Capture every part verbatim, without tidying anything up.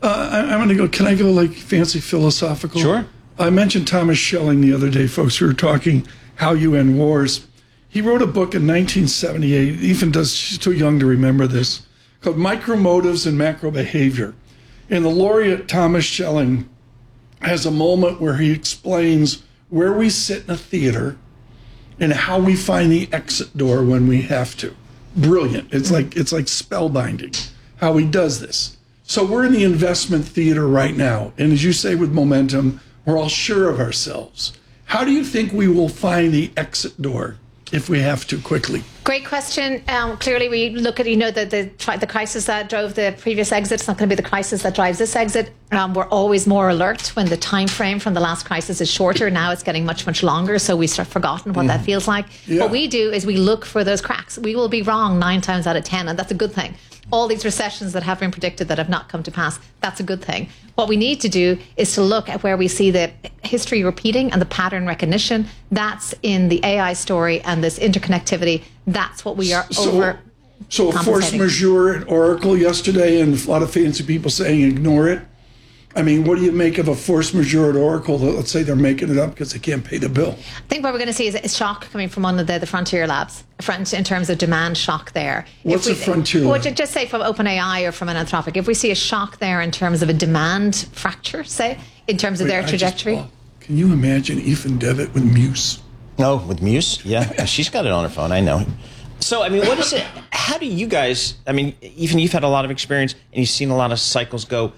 Uh, I, I'm going to go, can I go like fancy philosophical? Sure. I mentioned Thomas Schelling the other day, folks. We were talking How You End Wars. He wrote a book in nineteen seventy-eight, Ethan does, she's too young to remember this, called Micromotives and Macro Behavior. And the laureate Thomas Schelling has a moment where he explains where we sit in a theater and how we find the exit door when we have to. Brilliant. It's like it's like spellbinding how he does this. So we're in the investment theater right now. And as you say with momentum, we're all sure of ourselves. How do you think we will find the exit door if we have to quickly? Great question. Um, clearly, we look at, you know, the, the the crisis that drove the previous exit. It's not going to be the crisis that drives this exit. Um, we're always more alert when the time frame from the last crisis is shorter. Now it's getting much, much longer, so we start forgotten what mm. that feels like. Yeah. What we do is we look for those cracks. We will be wrong nine times out of ten, and that's a good thing. All these recessions that have been predicted that have not come to pass, that's a good thing. What we need to do is to look at where we see the history repeating and the pattern recognition. That's in the A I story and this interconnectivity. That's what we are so, over. So a force majeure at Oracle yesterday, and a lot of fancy people saying ignore it. I mean, what do you make of a force majeure at Oracle? Let's say they're making it up because they can't pay the bill. I think what we're going to see is a shock coming from one of the, the frontier labs, front in terms of demand shock there. What's we, a frontier lab? Well, just say from OpenAI or from an Anthropic. If we see a shock there in terms of a demand fracture, say, in terms of Wait, their trajectory. Just, oh, can you imagine Ethan Devitt with Muse? Oh, with Muse? Yeah. She's got it on her phone. I know. So, I mean, what is it? How do you guys, I mean, even you've had a lot of experience and you've seen a lot of cycles go.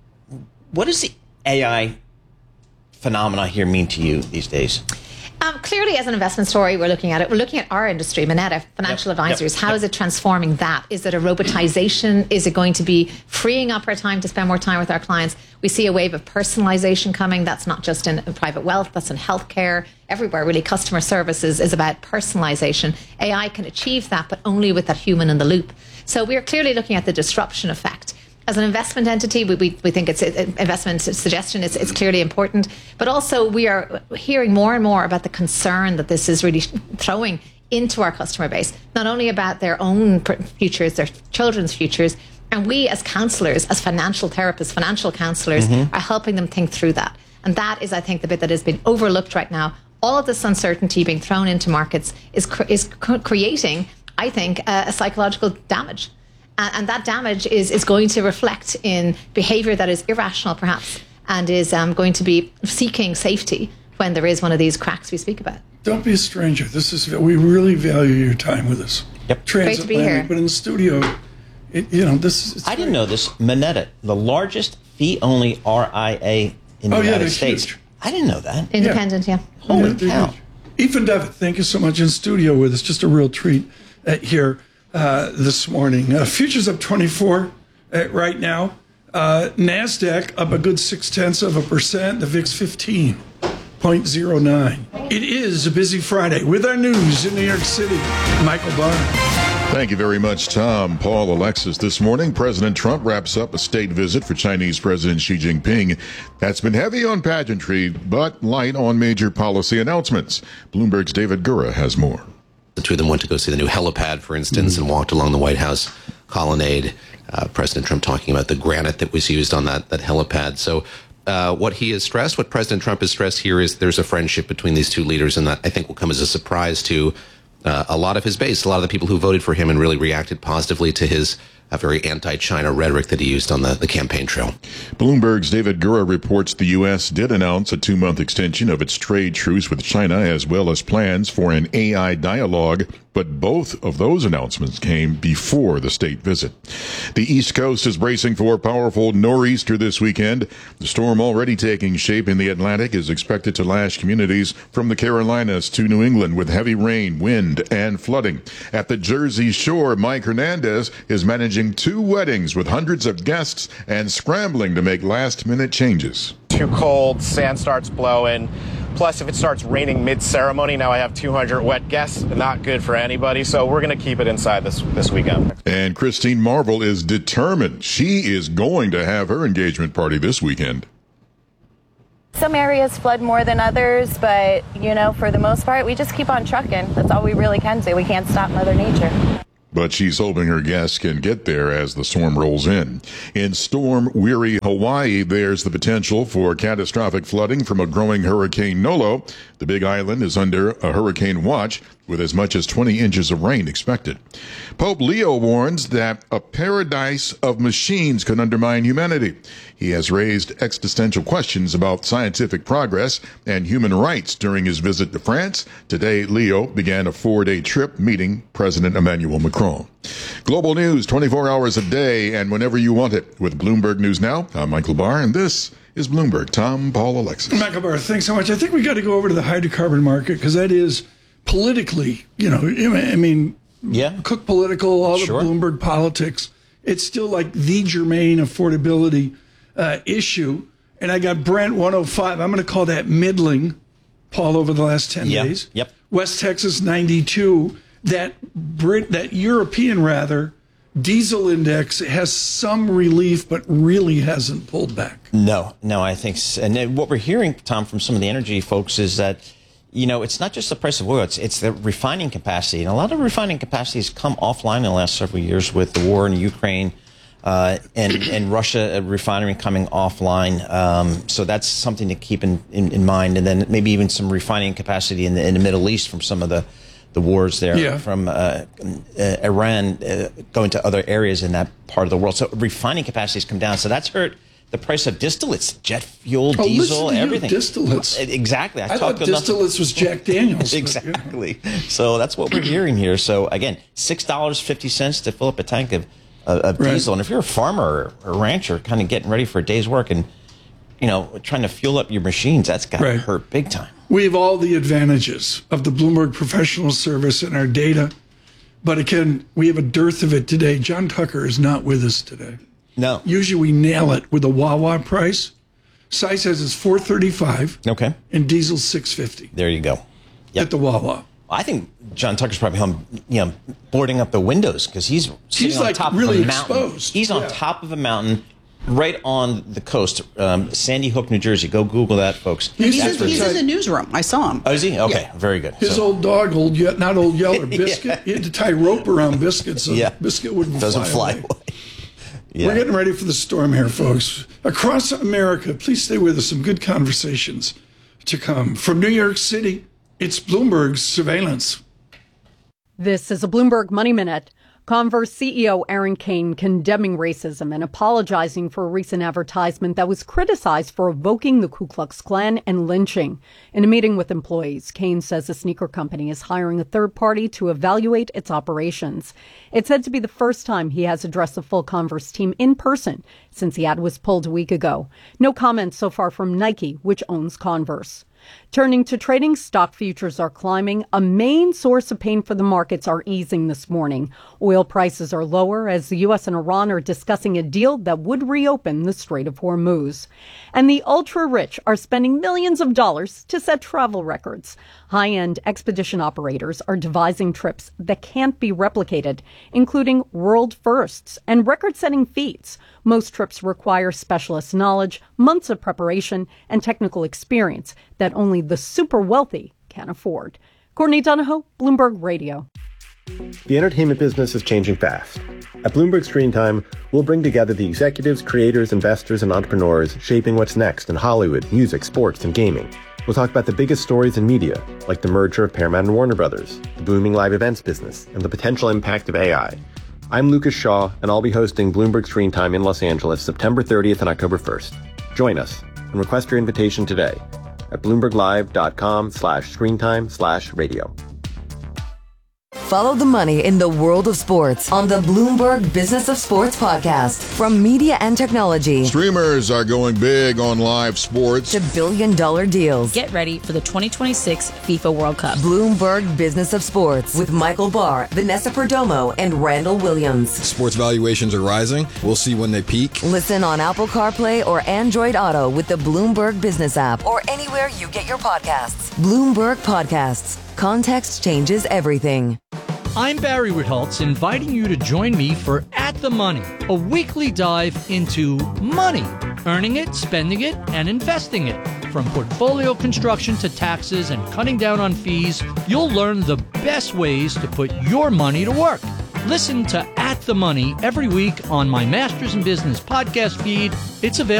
What does the A I phenomena here mean to you these days? Um, clearly, as an investment story, we're looking at it. We're looking at our industry, Moneta, financial yep, advisors. Yep, How yep. is it transforming that? Is it a robotization? Is it going to be freeing up our time to spend more time with our clients? We see a wave of personalization coming. That's not just in private wealth. That's in healthcare. Everywhere, really, customer services is about personalization. A I can achieve that, but only with that human in the loop. So we're clearly looking at the disruption effect. As an investment entity, we, we, we think it's an investment suggestion. It's, it's clearly important. But also, we are hearing more and more about the concern that this is really throwing into our customer base, not only about their own futures, their children's futures. And we, as counselors, as financial therapists, financial counselors, mm-hmm. are helping them think through that. And that is, I think, the bit that has been overlooked right now. All of this uncertainty being thrown into markets is, cr- is cr- creating, I think, a, a psychological damage. And that damage is, is going to reflect in behavior that is irrational, perhaps, and is um, going to be seeking safety when there is one of these cracks we speak about. Don't be a stranger. This is we really value your time with us. Yep. Great to be here. But in the studio, it, you know, this is... I didn't know this. Moneta, the largest fee-only R I A in the oh, United yeah, States. Huge. I didn't know that. Independent, yeah. yeah. Holy yeah, cow. Ethan Devitt, thank you so much in studio with us. Just a real treat uh, here. Uh, this morning. Uh, futures up twenty-four uh, right now. Uh, NASDAQ up a good six-tenths of a percent. The V I X fifteen point zero nine. It is a busy Friday with our news in New York City. Michael Barr. Thank you very much, Tom. Paul, Alexis. This morning, President Trump wraps up a state visit for Chinese President Xi Jinping. That's been heavy on pageantry, but light on major policy announcements. Bloomberg's David Gura has more. The two of them went to go see the new helipad, for instance, mm-hmm. and walked along the White House colonnade. Uh, President Trump talking about the granite that was used on that, that helipad. So uh, what he has stressed, what President Trump has stressed here is there's a friendship between these two leaders, and that I think will come as a surprise to uh, a lot of his base, a lot of the people who voted for him and really reacted positively to his a very anti-China rhetoric that he used on the, the campaign trail. Bloomberg's David Gura reports the U S did announce a two-month extension of its trade truce with China, as well as plans for an A I dialogue, but both of those announcements came before the state visit. The East Coast is bracing for a powerful nor'easter this weekend. The storm already taking shape in the Atlantic is expected to lash communities from the Carolinas to New England with heavy rain, wind, and flooding. At the Jersey Shore, Mike Hernandez is managing two weddings with hundreds of guests and scrambling to make last-minute changes. Too cold, sand starts blowing. Plus, if it starts raining mid-ceremony, now I have two hundred wet guests. Not good for anybody, so we're going to keep it inside this this weekend. And Christine Marvel is determined. She is going to have her engagement party this weekend. Some areas flood more than others, but, you know, for the most part, we just keep on trucking. That's all we really can do. We can't stop Mother Nature. but she's hoping her guests can get there as the storm rolls in. In storm-weary Hawaii, there's the potential for catastrophic flooding from a growing Hurricane Nolo. The Big Island is under a hurricane watch with as much as twenty inches of rain expected. Pope Leo warns that a paradise of machines could undermine humanity. He has raised existential questions about scientific progress and human rights during his visit to France. Today, Leo began a four-day trip meeting President Emmanuel Macron. Global news twenty-four hours a day and whenever you want it. With Bloomberg News Now, I'm Michael Barr, and this is Bloomberg. Tom, Paul, Alexis. Michael Barr, thanks so much. I think we got to go over to the hydrocarbon market because that is politically, you know, I mean, yeah, cook political, all the sure. Bloomberg politics. It's still like the germane affordability uh, issue. And I got Brent one oh five. I'm going to call that middling, Paul, over the last ten yep. days. Yep. West Texas ninety-two. That Brit, that European rather, diesel index has some relief, but really hasn't pulled back. No, no, I think, and what we're hearing, Tom, from some of the energy folks is that, you know, it's not just the price of oil, it's, it's the refining capacity. And a lot of refining capacity has come offline in the last several years with the war in Ukraine uh, and, and Russia refinery coming offline. Um, so that's something to keep in, in, in mind. And then maybe even some refining capacity in the, in the Middle East from some of the the wars there, yeah. from uh, uh, Iran uh, going to other areas in that part of the world. So refining capacity has come down. So that's hurt the price of distillates, jet fuel, oh, diesel, listen to everything. You, distillates. Exactly. I, I thought distillates was Jack Daniels. Exactly. But, you know. So that's what we're hearing here. So again, six dollars and fifty cents to fill up a tank of, uh, of right. diesel. And if you're a farmer or a rancher kind of getting ready for a day's work and, you know, trying to fuel up your machines, that's got to right. hurt big time. We have all the advantages of the Bloomberg Professional Service and our data, but again, we have a dearth of it today. John Tucker is not with us today. No. Usually we nail it with a Wawa price. Sai says it's four thirty-five. Okay. And diesel's six fifty. There you go. Yep. At the Wawa. I think John Tucker's probably home, you know, boarding up the windows because he's sitting he's on like top really of a mountain. Exposed. He's on yeah. top of a mountain. Right on the coast, um, Sandy Hook, New Jersey. Go Google that, folks. He's, That's in, he's in the newsroom. I saw him. Oh, is he? Okay, yeah. very good. His so, old dog, old Ye- not old Yeller, Biscuit, yeah. he had to tie rope around Biscuit so yeah. Biscuit wouldn't Doesn't fly, fly away. away. Yeah. We're getting ready for the storm here, folks. Across America, please stay with us. Some good conversations to come. From New York City, it's Bloomberg's Surveillance. This is a Bloomberg Money Minute. Converse C E O Aaron Cain condemning racism and apologizing for a recent advertisement that was criticized for evoking the Ku Klux Klan and lynching. In a meeting with employees, Cain says the sneaker company is hiring a third party to evaluate its operations. It's said to be the first time he has addressed the full Converse team in person since the ad was pulled a week ago. No comments so far from Nike, which owns Converse. Turning to trading, stock futures are climbing. A main source of pain for the markets are easing this morning. Oil prices are lower as the U S and Iran are discussing a deal that would reopen the Strait of Hormuz. And the ultra-rich are spending millions of dollars to set travel records. High-end expedition operators are devising trips that can't be replicated, including world firsts and record-setting feats. Most trips require specialist knowledge, months of preparation, and technical experience that only the super wealthy can afford. Courtney Donahoe, Bloomberg Radio. The entertainment business is changing fast. At Bloomberg Screen Time, we'll bring together the executives, creators, investors, and entrepreneurs shaping what's next in Hollywood, music, sports, and gaming. We'll talk about the biggest stories in media, like the merger of Paramount and Warner Brothers, the booming live events business, and the potential impact of A I. I'm Lucas Shaw, and I'll be hosting Bloomberg Screen Time in Los Angeles September thirtieth and October first. Join us and request your invitation today at bloomberglive.com slash screentime slash radio. Follow the money in the world of sports on the Bloomberg Business of Sports podcast. From media and technology, Streamers are going big on live sports to billion-dollar deals. Get ready for the twenty twenty-six FIFA World Cup. Bloomberg Business of Sports with Michael Barr, Vanessa Perdomo, and Randall Williams. Sports valuations are rising. We'll see when they peak. Listen on Apple CarPlay or Android Auto with the Bloomberg Business app or anywhere you get your podcasts. Bloomberg Podcasts. Context changes everything. I'm Barry Ritholtz, inviting you to join me for At the Money, a weekly dive into money, earning it, spending it, and investing it. From portfolio construction to taxes and cutting down on fees, you'll learn the best ways to put your money to work. Listen to At the Money every week on my Masters in Business podcast feed. It's available